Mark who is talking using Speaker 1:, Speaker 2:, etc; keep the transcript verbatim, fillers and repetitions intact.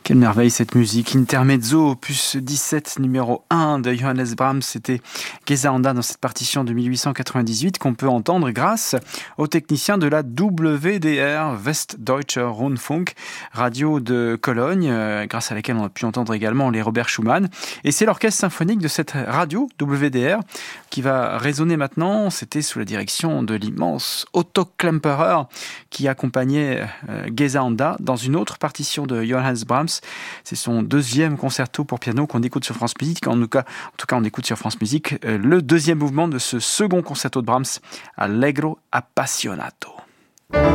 Speaker 1: Quelle merveille cette musique. Intermezzo, opus dix-sept, numéro un de Johannes Brahms. C'était Gesanda dans cette partition de mille huit cent quatre-vingt-dix-huit qu'on peut entendre grâce aux techniciens de la W D R, Westdeutscher Rundfunk, radio de Cologne, euh, grâce à laquelle on a pu entendre également les Robert Schumann. Et c'est l'orchestre symphonique de cette radio W D R qui va résonner maintenant. C'était sous la direction de l'immense Otto Klemperer qui accompagnait euh, Gesanda dans une autre partition de Johannes Brahms. C'est son deuxième concerto pour piano qu'on écoute sur France Musique. En tout cas, en tout cas on écoute sur France Musique euh, le deuxième mouvement de ce second concerto de Brahms, Allegro Appassionato.